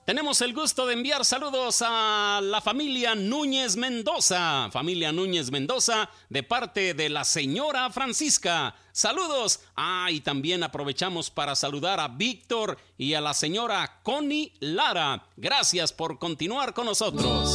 Tenemos el gusto de enviar saludos a la familia Núñez Mendoza. Familia Núñez Mendoza, de parte de la señora Francisca. Saludos. Y también aprovechamos para saludar a Víctor y a la señora Connie Lara. Gracias por continuar con nosotros.